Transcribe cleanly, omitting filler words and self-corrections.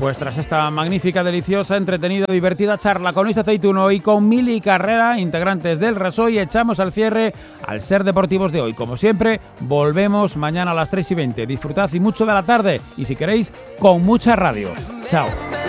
Pues tras esta magnífica, deliciosa, entretenida, divertida charla con Luis Aceituno y con Mili Carrera, integrantes del Rasoy, echamos al cierre al Ser Deportivos de hoy. Como siempre, volvemos mañana a las 3:20. Disfrutad y mucho de la tarde y, si queréis, con mucha radio. Chao.